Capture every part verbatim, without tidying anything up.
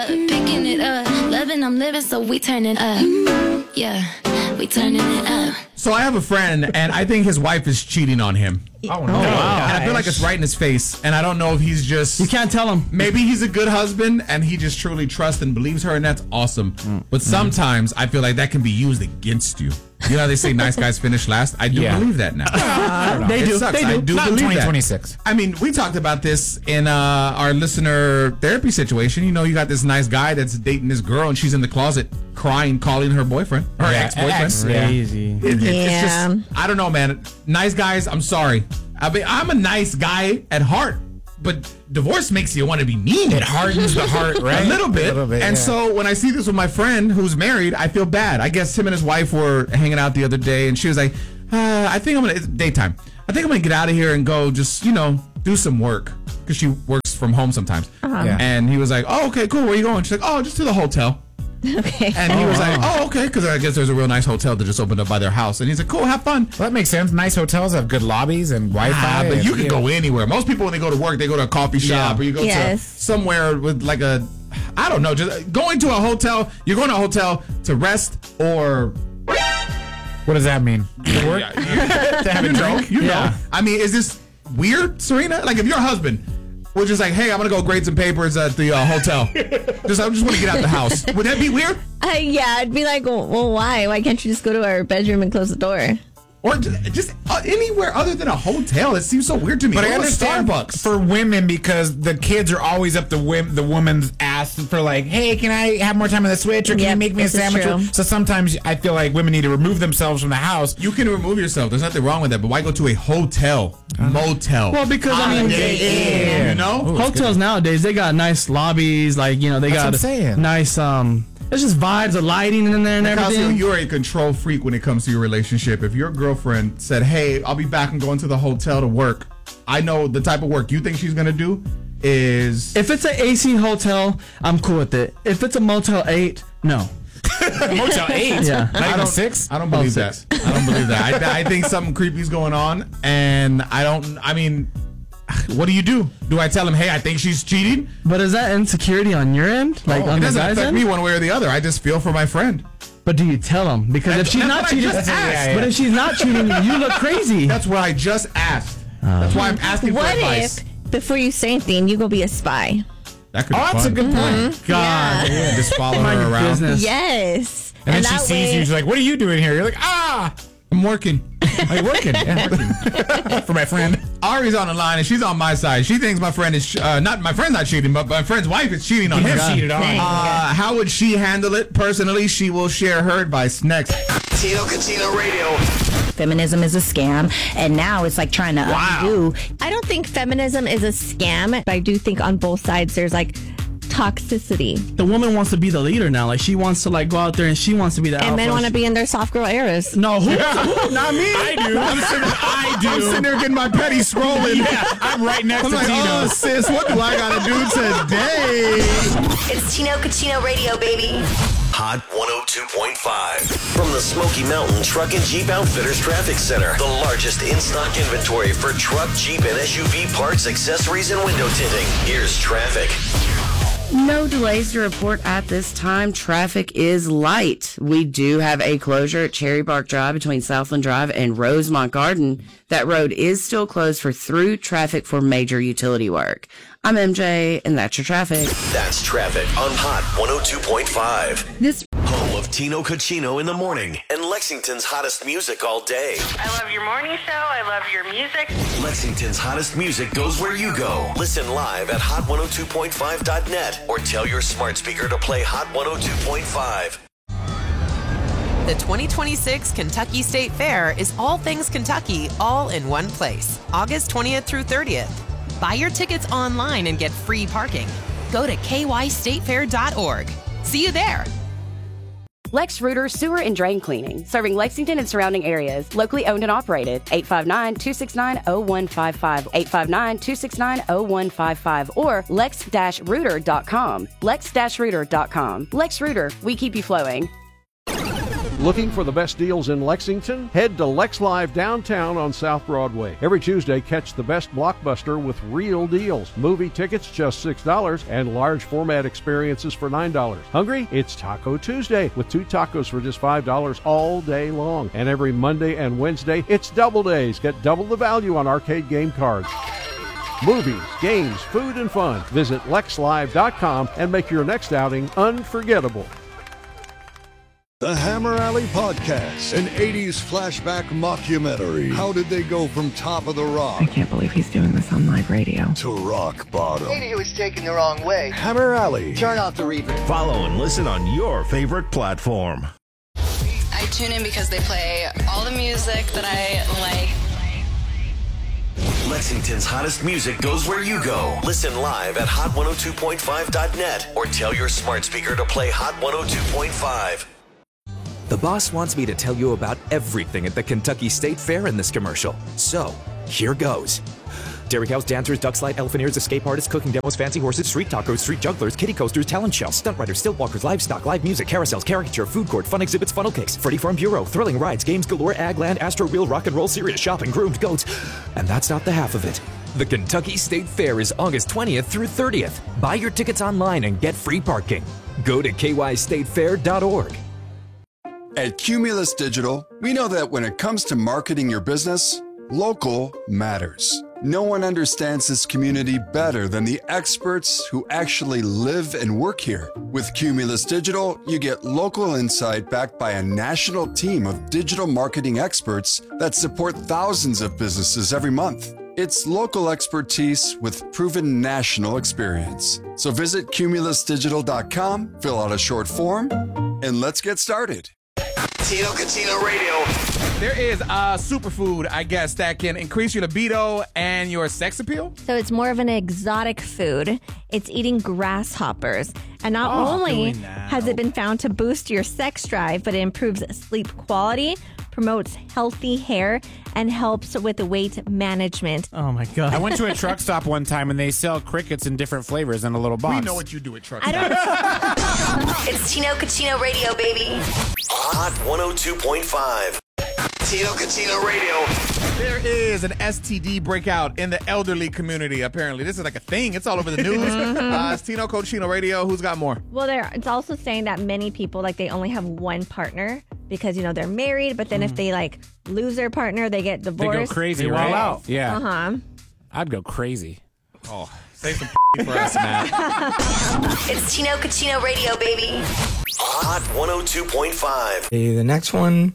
Picking it up, loving, I'm living, so we turning up. Yeah, we turning it up. So I have a friend, and I think his wife is cheating on him. Oh, no. Oh, wow. And I feel like it's right in his face, and I don't know if he's just... You can't tell him. Maybe he's a good husband, and he just truly trusts and believes her, and that's awesome. Mm. But sometimes I feel like that can be used against you. You know how they say nice guys finish last? I do yeah. believe that now. Uh, they, do. Sucks. they do. I do Not believe twenty twenty-six. That. I mean, we talked about this in uh, our listener therapy situation. You know, you got this nice guy that's dating this girl, and she's in the closet crying, calling her boyfriend, her yeah, ex-boyfriend. Ex, Crazy. It, it, yeah. It's just, I don't know, man. Nice guys, I'm sorry. I mean, I'm a nice guy at heart, but divorce makes you want to be mean. It hardens the heart, right? A little bit. A little bit and yeah. so when I see this with my friend who's married, I feel bad. I guess him and his wife were hanging out the other day, and she was like, uh, I think I'm going to, it's daytime. I think I'm going to get out of here and go just, you know, do some work. Because she works from home sometimes. Uh-huh. Yeah. And he was like, oh, okay, cool. Where are you going? She's like, oh, just to the hotel. Okay. And he was like, oh, okay, because I guess there's a real nice hotel that just opened up by their house. And he's like, cool, have fun. Well, that makes sense. Nice hotels have good lobbies and Wi-Fi. Ah, but and, you can go anywhere. Most people, when they go to work, they go to a coffee shop Yeah. or you go Yes. to somewhere with like a, I don't know, just going to a hotel. You're going to a hotel to rest or... What does that mean? To work? to have a drink? You know. Yeah. I mean, is this weird, Serena? Like, if your husband was just like, hey, I'm going to go grade some papers at the uh, hotel. just I just want to get out the house. Would that be weird? Uh, yeah, I'd be like, well, well, why? Why can't you just go to our bedroom and close the door? Or just, just uh, anywhere other than a hotel. It seems so weird to me. But Go I to understand Starbucks. for women because the kids are always up the wim- the woman's ass for like, hey, can I have more time on the Switch or can Yep, you make me a this is sandwich? true. So sometimes I feel like women need to remove themselves from the house. You can remove yourself. There's nothing wrong with that. But why go to a hotel, motel? Well, because I mean, Holiday Inn, you know, Ooh, hotels nowadays they got nice lobbies, like you know they That's what got I'm saying. nice um. It's just vibes of lighting in there and Because everything. you're a control freak when it comes to your relationship. If your girlfriend said, hey, I'll be back and going to the hotel to work, I know the type of work you think she's going to do is... If it's an A C hotel, I'm cool with it. If it's a Motel eight, no. Motel eight? Yeah. Not I even don't, six? I don't believe Oh, that. six. I don't believe that. I, I think something creepy's going on, and I don't... I mean, what do you do? Do I tell him, hey, I think she's cheating? But is that insecurity on your end? Like Oh, on it the doesn't guy's affect end? me one way or the other. I just feel for my friend. But do you tell him? Because if That's- she's that's not what I cheating, just asked. Yeah, yeah. but if she's not cheating, you look crazy. That's what I just asked. That's why I'm asking What for advice. if, before you say anything, you go be a spy? That could Oh, be that's fun. a good point. God, Yeah. Just follow mind her your around. business. Yes. And then she that sees way- you, she's like, what are you doing here? You're like, ah! I'm working. Like, working. Yeah, working. For my friend. Ari's on the line and she's on my side. She thinks my friend is uh, not my friend's not cheating, but my friend's wife is cheating on him. He's cheated on. Dang. Uh, how would she handle it personally? She will share her advice next. Tino Catino Radio. Feminism is a scam, and now it's like trying to undo. I don't think feminism is a scam, but I do think on both sides there's like toxicity. The woman wants to be the leader now. Like she wants to like go out there and she wants to be the And alpha. men want to be in their soft girl eras. No, who? who? Not me. I do. I'm sitting, I do. I'm sitting there getting my petty scrolling. Yeah, I'm right next I'm to like, Tino. oh, sis, what do I gotta do today? It's Tino Catino Radio, baby. Hot one oh two point five. From the Smoky Mountain Truck and Jeep Outfitters Traffic Center. The largest in-stock inventory for truck, Jeep, and S U V parts, accessories, and window tinting. Here's traffic. No delays to report at this time. Traffic is light. We do have a closure at Cherry Bark Drive between Southland Drive and Rosemont Garden. That road is still closed for through traffic for major utility work. I'm M J, and that's your traffic. That's traffic on Hot one oh two point five. This Home of Tino Catino in the morning and Lexington's hottest music all day. I love your morning show. I love your music. Lexington's hottest music goes where you go. Listen live at hot one oh two point five dot net or tell your smart speaker to play Hot one oh two point five. The twenty twenty-six Kentucky State Fair is all things Kentucky, all in one place. August twentieth through thirtieth. Buy your tickets online and get free parking. Go to k y state fair dot org. See you there. Lex Reuter Sewer and Drain Cleaning, serving Lexington and surrounding areas. Locally owned and operated. eight five nine, two six nine, zero one five five. eight five nine, two six nine, zero one five five. Or lex dash reuter dot com. lex dash reuter dot com. Lex Reuter, we keep you flowing. Looking for the best deals in Lexington? Head to Lex Live downtown on South Broadway. Every Tuesday, catch the best blockbuster with real deals. Movie tickets just six dollars and large format experiences for nine dollars. Hungry? It's Taco Tuesday with two tacos for just five dollars all day long. And every Monday and Wednesday, it's double days. Get double the value on arcade game cards. Movies, games, food, and fun. Visit lex live dot com and make your next outing unforgettable. The Hammer Alley Podcast, an eighties flashback mockumentary. How did they go from top of the rock? I can't believe he's doing this on live radio. To rock bottom. Maybe he was taken the wrong way. Hammer Alley. Turn off the reverb. Follow and listen on your favorite platform. I tune in because they play all the music that I like. Lexington's hottest music goes where you go. Listen live at hot one oh two point five dot net or tell your smart speaker to play Hot one oh two point five. The boss wants me to tell you about everything at the Kentucky State Fair in this commercial. So, here goes. Dairy cows, dancers, duck slide, elephant ears, escape artists, cooking demos, fancy horses, street tacos, street jugglers, kiddie coasters, talent show, stunt riders, stilt walkers, livestock, live music, carousels, caricature, food court, fun exhibits, funnel cakes, Freddy Farm Bureau, thrilling rides, games galore, ag land, astro wheel, rock and roll, serious shopping, groomed goats. And that's not the half of it. The Kentucky State Fair is August twentieth through thirtieth. Buy your tickets online and get free parking. Go to k y state fair dot org. At Cumulus Digital, we know that when it comes to marketing your business, local matters. No one understands this community better than the experts who actually live and work here. With Cumulus Digital, you get local insight backed by a national team of digital marketing experts that support thousands of businesses every month. It's local expertise with proven national experience. So visit cumulus digital dot com, fill out a short form, and let's get started. Tino Catino Radio. There is a superfood, I guess, that can increase your libido and your sex appeal. So it's more of an exotic food. It's eating grasshoppers. And not Oh, only doing that. has it been found to boost your sex drive, but it improves sleep quality, promotes healthy hair, and helps with weight management. Oh my God. I went to a truck stop one time and they sell crickets in different flavors in a little box. We know what you do at truck I stops. It's Tino Catino Radio, baby. Hot one oh two point five. Tino Catino Radio. There is an S T D breakout in the elderly community, apparently. This is like a thing. It's all over the news. uh, it's Tino Cochino Radio. Who's got more? Well, there. It's also saying that many people, like, they only have one partner because, you know, they're married, but then if they, like, lose their partner, they get They divorced. go crazy, They right? wild out. Yeah. Uh-huh. I'd go crazy. Oh, save some for us, Matt. It's Tino Catino Radio, baby. Hot one oh two point five. Okay, the next one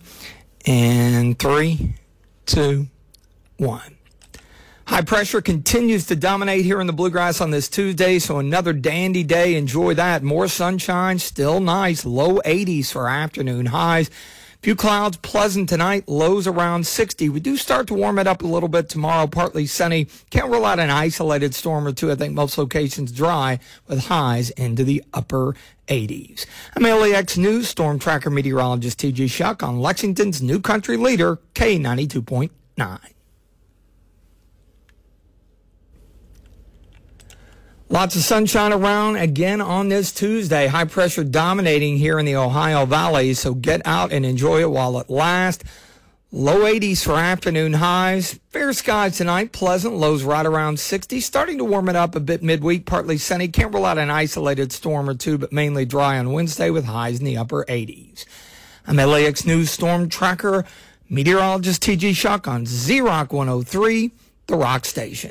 in three, two, one. High pressure continues to dominate here in the Bluegrass on this Tuesday, so another dandy day. Enjoy that. More sunshine, still nice. Low eighties for afternoon highs. Few clouds, pleasant tonight. Lows around sixty. We do start to warm it up a little bit tomorrow. Partly sunny. Can't rule out an isolated storm or two. I think most locations dry with highs into the upper eighties. I'm L A X News Storm Tracker meteorologist T J Shuck on Lexington's new country leader, K ninety-two point nine. Lots of sunshine around again on this Tuesday. High pressure dominating here in the Ohio Valley, so get out and enjoy it while it lasts. Low eighties for afternoon highs. Fair skies tonight, pleasant. Lows right around sixty. Starting to warm it up a bit midweek, partly sunny. Can't rule out an isolated storm or two, but mainly dry on Wednesday with highs in the upper eighties. I'm L A X News Storm Tracker meteorologist T G Shuck on Z-Rock one oh three, the Rock Station.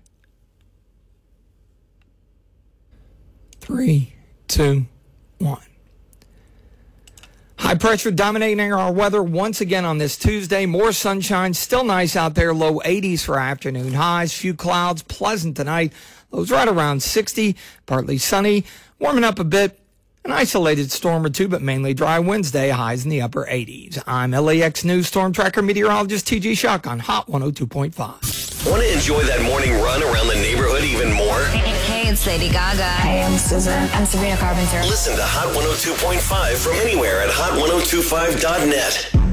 Three, two, one. High pressure dominating our weather once again on this Tuesday. More sunshine, still nice out there. Low eighties for afternoon highs. Few clouds, pleasant tonight. Lows right around sixty. Partly sunny. Warming up a bit. An isolated storm or two, but mainly dry Wednesday. Highs in the upper eighties. I'm L A X News Storm Tracker meteorologist T G Shuck on Hot one oh two point five. Want to enjoy that morning run around the neighborhood even more? Hey, it's Lady Gaga. Hey, I'm Susan. I'm Sabrina Carpenter. Listen to Hot one oh two point five from anywhere at hot ten twenty-five dot net.